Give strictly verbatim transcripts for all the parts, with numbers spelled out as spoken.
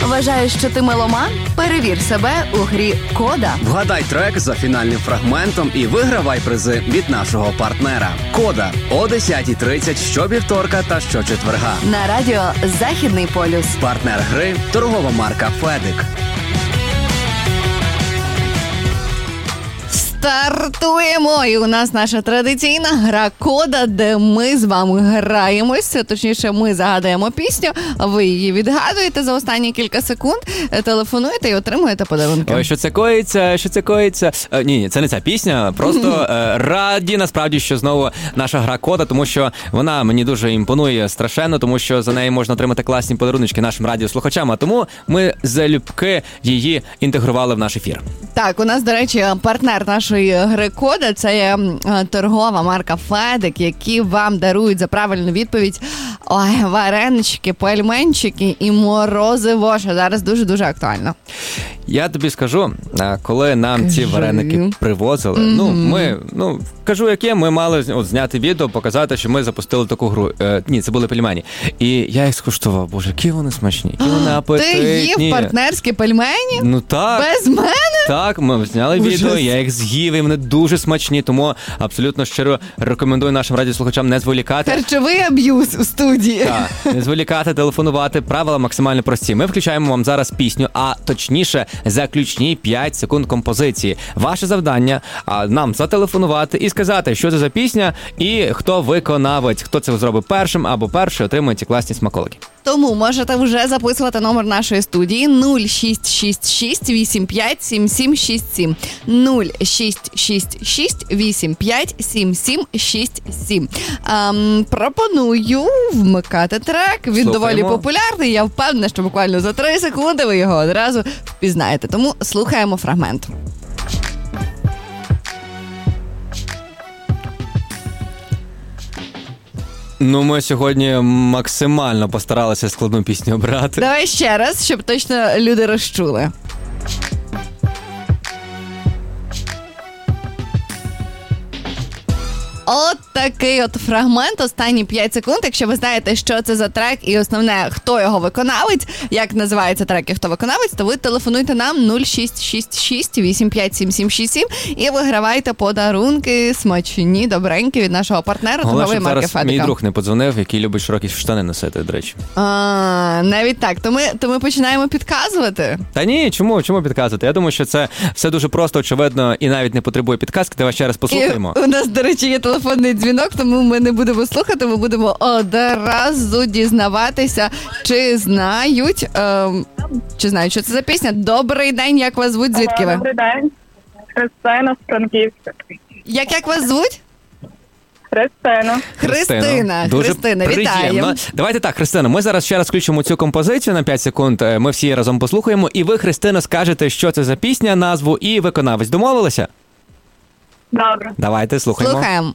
Вважаєш, що ти меломан? Перевір себе у грі «Кода». Вгадай трек за фінальним фрагментом і вигравай призи від нашого партнера. «Кода» о десята тридцять щовівторка та щочетверга. На радіо «Західний полюс». Партнер гри – торгова марка «Федик». Стартуємо! І у нас наша традиційна гра «Кода», де ми з вами граємося. Точніше, ми загадуємо пісню, ви її відгадуєте за останні кілька секунд, телефонуєте і отримуєте подарунки. Ой, що це коїться, що це коїться? Е, ні, ні, це не ця пісня, просто е, раді, насправді, що знову наша гра «Кода», тому що вона мені дуже імпонує страшенно, тому що за неї можна отримати класні подаруночки нашим радіослухачам, а тому ми залюбки її інтегрували в наш ефір. Так, у нас, до речі, партнер нашої гри «Кода» – це є торгова марка «Федик», які вам дарують за правильну відповідь ой, варенички, пельменчики і морозиво, що зараз дуже-дуже актуально. Я тобі скажу, коли нам Кажи. ці вареники привозили, mm-hmm. ну, ми, ну, кажу, яке, ми мали от, зняти відео, показати, що ми запустили таку гру. Е, ні, це були пельмені. І я їх скуштував, боже, які вони смачні, які вони апетитні. Ти їв партнерські пельмені? Ну так. Без мене? Так, ми зняли Ужас. відео, я їх з'їв, і вони дуже смачні, тому абсолютно щиро рекомендую нашим радіослухачам не зволікати. Харчовий аб'юз у студії. Так, не зволікати, телефонувати, правила максимально прості. Ми включаємо вам зараз пісню, а точніше, заключні п'ять секунд композиції. Ваше завдання а, нам зателефонувати і сказати, що це за пісня і хто виконавець, хто це зробить першим або перший, отримує ці класні смаколики. Тому можете вже записувати номер нашої студії нуль шість шість шість вісім п'ять сім сім шість сім. нуль шість шість шість вісім п'ять сім сім шість сім. Ем, пропоную вмикати трек. Він Слухаємо. доволі популярний. Я впевнена, що буквально за три секунди ви його одразу впізнаєте. Тому слухаємо фрагмент. Ну, ми сьогодні максимально постаралися складну пісню обрати. Давай ще раз, щоб точно люди розчули. От такий от фрагмент, останні п'ять секунд. Якщо ви знаєте, що це за трек і основне, хто його виконавець, як називається трек і хто виконавець, то ви телефонуйте нам нуль шість шість шість вісім п'ять сім сім шість сім і вигравайте подарунки смачні, добренькі від нашого партнера торгової марки «Федика». Мій друг не подзвонив, який любить широкі штани носити, до речі. А, навіть так. То ми, то ми починаємо підказувати? Та ні, чому? Чому підказувати? Я думаю, що це все дуже просто, очевидно, і навіть не потребує підказки. Давай ще раз послухаємо. І у нас, до речі, є телефонний дзвінок, тому ми не будемо слухати, ми будемо одразу дізнаватися, чи знають, е, чи знають, що це за пісня. Добрий день, як вас звуть, звідки ви? Добрий день, Христина з Франківська. Як, як вас звуть? Христина. Христина, Дуже Христина, приємно. вітаємо. Давайте так, Христина, ми зараз ще раз включимо цю композицію на п'ять секунд, ми всі разом послухаємо, і ви, Христина, скажете, що це за пісня, назву і виконавець. Домовилися? Добре. Давайте, слухаємо. Слухаємо.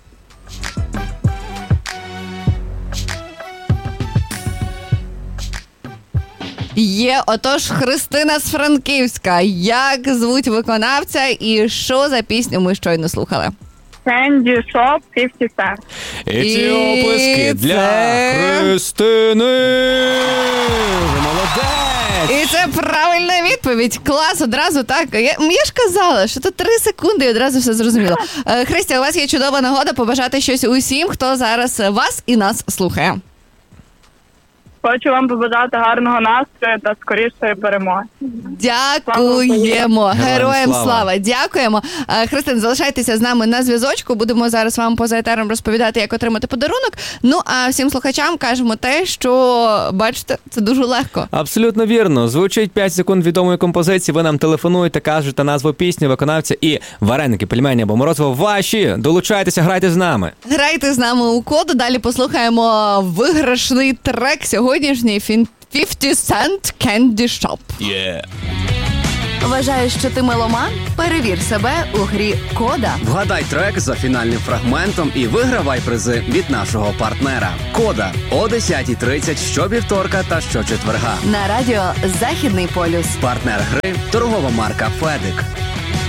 Є, отож, Христина з Франківська. Як звуть виконавця і що за пісню ми щойно слухали? Candy Shop п'ятдесят Cent. І ці оплески для Христини. Ви молодець! І це правильна відповідь. Клас, одразу так. Я, я ж казала, що тут три секунди і одразу все зрозуміло. Христя, у вас є чудова нагода побажати щось усім, хто зараз вас і нас слухає. Хочу вам побажати гарного настрою та скорішої перемоги. Дякуємо. Героям слава. слава. Дякуємо. Христин, залишайтеся з нами на зв'язочку. Будемо зараз вам поза етером розповідати, як отримати подарунок. Ну, а всім слухачам кажемо те, що, бачите, це дуже легко. Абсолютно вірно. Звучить п'ять секунд відомої композиції, ви нам телефонуєте, кажете назву пісні, виконавця і вареники, пельмені або морозиво ваші. Долучайтеся, грайте з нами. Грайте з нами у коду. Далі послухаємо виграшний трек сьогодні. Сьогоднішній п'ятдесят Cent Candy Shop. Yeah. Вважаєш, що ти меломан? Перевір себе у грі «Кода». Вгадай трек за фінальним фрагментом і вигравай призи від нашого партнера. «Кода» о десята тридцять щовівторка та щочетверга. На радіо «Західний полюс». Партнер гри – торгова марка «Федик».